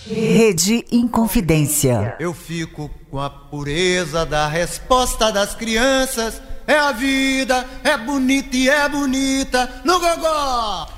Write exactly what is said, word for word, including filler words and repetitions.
Rede Inconfidência. Eu fico com a pureza da resposta das crianças. É a vida, é bonita e é bonita no gogó.